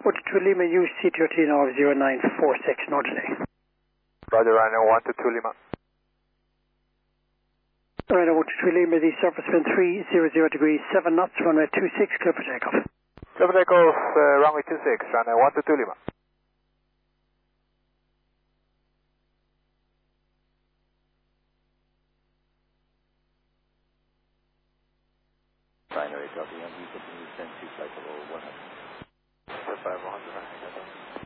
to Lima, UC13 of 0946, North today. Roger, Rhino 122 Lima. Rhino 122 Lima, the surface wind 300 degrees, 7 knots, runway 26, clear for takeoff. Clear for takeoff, runway 26, Rhino 122 Lima. Rhino 8 LDM, we continue to send 2 flight below 100. 500,